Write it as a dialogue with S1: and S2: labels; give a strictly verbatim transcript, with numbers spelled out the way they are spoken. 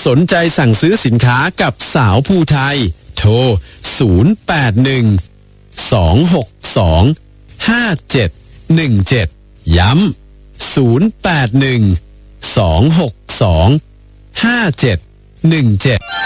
S1: สนใจสั่งซื้อสินค้ากับสาวภูไทยโทรศูนย์ แปด หนึ่ง สอง หก สอง ห้า เจ็ด หนึ่ง เจ็ดย้ำศูนย์ แปด หนึ่ง สอง หก สอง ห้า เจ็ด หนึ่ง เจ็ด